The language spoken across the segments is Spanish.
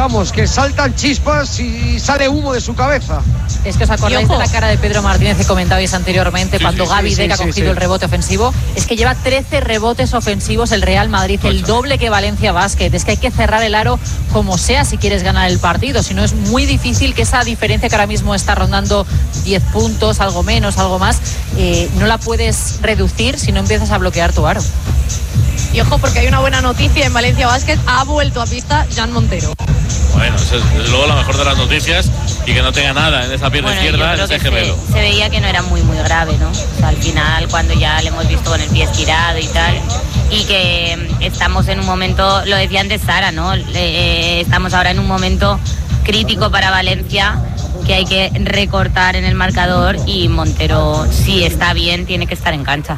vamos, que saltan chispas y sale humo de su cabeza. Es que os acordáis de la cara de Pedro Martínez que comentabais anteriormente, cuando Gavi Deck ha cogido el rebote ofensivo. Es que lleva 13 rebotes ofensivos el Real Madrid, el doble que Valencia Basket. Es que hay que cerrar el aro como sea si quieres ganar el partido, si no es muy difícil que esa diferencia que ahora mismo está rondando 10 puntos, algo menos, algo más, no la puedes reducir si no empiezas a bloquear tu aro. Y ojo, porque hay una buena noticia en Valencia Basket, ha vuelto a pista Jan Montero. Bueno, eso es luego la mejor de las noticias, y que no tenga nada en esa pierna izquierda, ese gemelo. Se veía que no era muy grave, ¿no? O sea, al final, cuando ya le hemos visto con el pie estirado y tal, y que estamos en un momento, lo decía antes Sara, ¿no? Estamos ahora en un momento crítico para Valencia, que hay que recortar en el marcador, y Montero, si está bien, tiene que estar en cancha.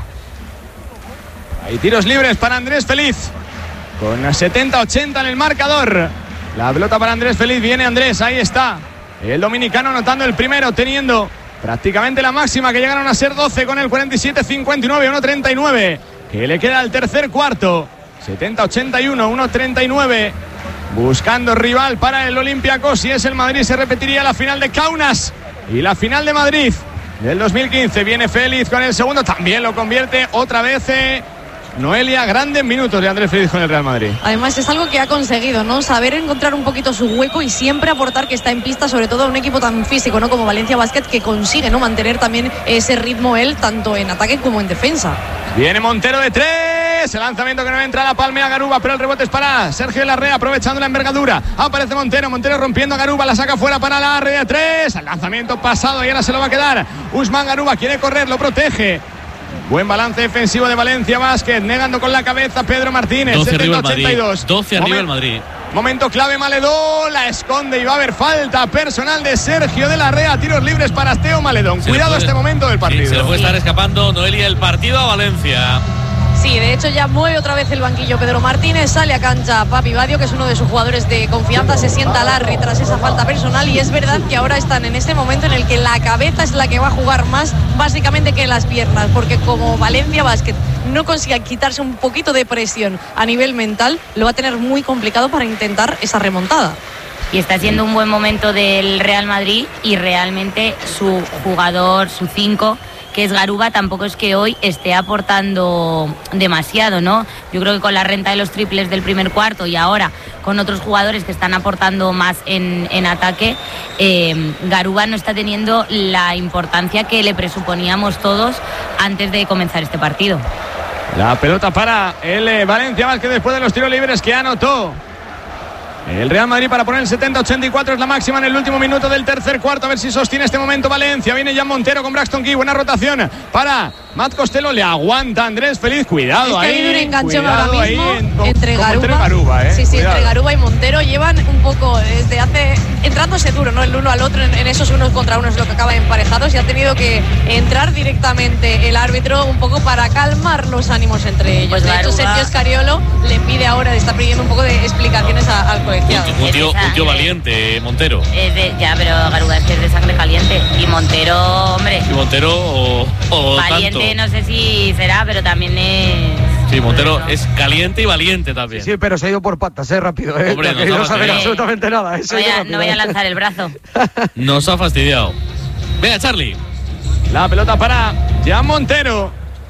Hay tiros libres para Andrés Feliz, con 70-80 en el marcador. La pelota para Andrés Feliz, viene Andrés, ahí está. El dominicano anotando el primero, teniendo prácticamente la máxima, que llegaron a ser 12 con el 47-59, 1.39, que le queda el tercer cuarto. 70-81, 1.39. Buscando rival para el Olympiacos, si es el Madrid se repetiría la final de Kaunas y la final de Madrid del 2015. Viene Félix con el segundo, también lo convierte otra vez Noelia. Grandes minutos de Andrés Félix con el Real Madrid. Además es algo que ha conseguido, ¿no? Saber encontrar un poquito su hueco y siempre aportar, que está en pista, sobre todo a un equipo tan físico, ¿no? Como Valencia Basket, que consigue, ¿no? Mantener también ese ritmo él, tanto en ataque como en defensa. Viene Montero de 3, el lanzamiento que no entra, la palmea Garuba, pero el rebote es para Sergio Larrea, aprovechando la envergadura. Aparece Montero rompiendo a Garuba, la saca fuera para Larrea de 3, el lanzamiento pasado y ahora se lo va a quedar Usman Garuba, quiere correr, lo protege. Buen balance defensivo de Valencia Basket, negando con la cabeza Pedro Martínez. 12 arriba el Madrid, 12 arriba el Madrid. Momento clave, Maledón, la esconde y va a haber falta personal de Sergio de Larrea. Tiros libres para Teo Maledón. Cuidado este momento del partido. Se le puede estar escapando, Noelia, el partido a Valencia. Sí, de hecho ya mueve otra vez el banquillo Pedro Martínez, sale a cancha Papi Badio, que es uno de sus jugadores de confianza, se sienta Larry tras esa falta personal, y es verdad que ahora están en este momento en el que la cabeza es la que va a jugar más básicamente que las piernas, porque como Valencia Basket no consiga quitarse un poquito de presión a nivel mental, lo va a tener muy complicado para intentar esa remontada. Y está siendo un buen momento del Real Madrid, y realmente su jugador, su 5, que es Garuba, tampoco es que hoy esté aportando demasiado, ¿no? Yo creo que con la renta de los triples del primer cuarto y ahora con otros jugadores que están aportando más en ataque, Garuba no está teniendo la importancia que le presuponíamos todos antes de comenzar este partido. La pelota para el Valencia Basket después de los tiros libres que anotó el Real Madrid para poner el 70-84, es la máxima en el último minuto del tercer cuarto. A ver si sostiene este momento Valencia. Viene Jan Montero con Braxton Key, buena rotación para Matt Costello, le aguanta Andrés Feliz, cuidado, es que ahí. Hay un enganchón ahora mismo entre Garuba, sí, entre Garuba y Montero. Llevan un poco desde hace, entrándose duro, ¿no? El uno al otro en esos unos contra unos, lo que acaba emparejados, y ha tenido que entrar directamente el árbitro un poco para calmar los ánimos entre ellos. Pues de hecho, Sergio Scariolo le pide ahora, le está pidiendo un poco de explicaciones al colegiado. Un tío valiente, Montero. Ya, pero Garuba es que es de sangre caliente, y Montero, hombre. Y Montero o valiente tanto. No sé si será, pero también es... Sí, Montero es caliente y valiente también. Sí, pero se ha ido por patas, rápido, Hombre, no ha querido saber absolutamente nada. No voy a lanzar el brazo. Nos ha fastidiado. Venga, Charlie. La pelota para Jan Montero.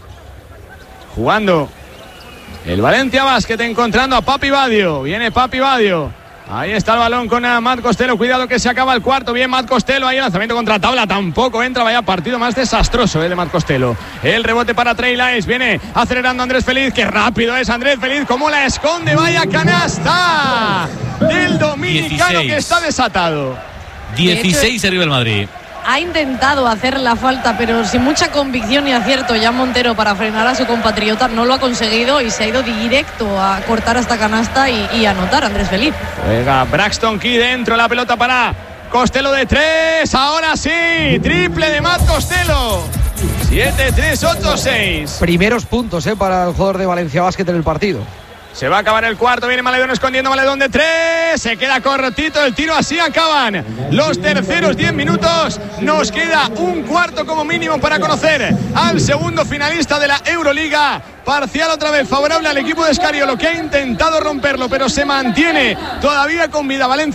Jugando el Valencia Basket, encontrando a Papi Badio. Viene Papi Badio. Ahí está el balón con Matt Costello. Cuidado que se acaba el cuarto. Bien Matt Costello. Ahí el lanzamiento contra tabla. Tampoco entra. Vaya partido más desastroso de Matt Costello. El rebote para Trey Lyles. Viene acelerando Andrés Feliz. Qué rápido es Andrés Feliz. Cómo la esconde. Vaya canasta del dominicano 16. Que está desatado. 16 arriba el Madrid. Ha intentado hacer la falta, pero sin mucha convicción y acierto. Jan Montero para frenar a su compatriota no lo ha conseguido y se ha ido directo a cortar hasta canasta y anotar Andrés Feliz. Juega Braxton Key dentro, la pelota para Costello de 3. Ahora sí, triple de Matt Costello. 7-3-8-6. Primeros puntos para el jugador de Valencia Basket en el partido. Se va a acabar el cuarto, viene Maledón escondiendo, Maledón de 3, se queda cortito el tiro, así acaban los terceros 10 minutos. Nos queda un cuarto como mínimo para conocer al segundo finalista de la Euroliga. Parcial otra vez favorable al equipo de Scariolo, que ha intentado romperlo, pero se mantiene todavía con vida Valencia.